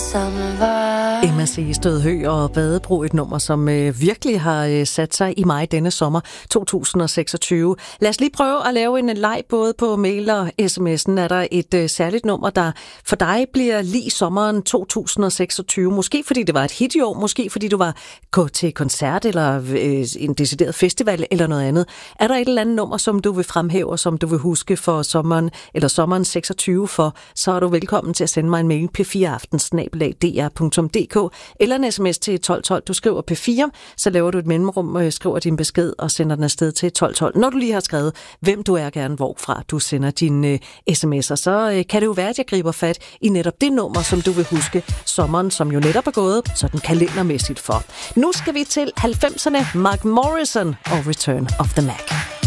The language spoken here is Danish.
Emma C. Stødhø og Badebro, et nummer, som virkelig har sat sig i mig denne sommer 2026. Lad os lige prøve at lave en leg både på mail og sms'en. Er der et særligt nummer, der for dig bliver lige sommeren 2026? Måske fordi det var et hit i år, måske fordi du var gået til koncert eller en decideret festival eller noget andet. Er der et eller andet nummer, som du vil fremhæve, og som du vil huske for sommeren 26 for, så er du velkommen til at sende mig en mail p4aften@dr.dk eller en sms til 1212. Du skriver P4, så laver du et mellemrum, skriver din besked og sender den afsted til 1212. Når du lige har skrevet, hvem du er, gerne hvorfra du sender dine sms'er, så kan det jo være, at jeg griber fat i netop det nummer, som du vil huske sommeren, som jo netop er gået sådan kalendermæssigt for. Nu skal vi til 90'erne, Mark Morrison og Return of the Mac.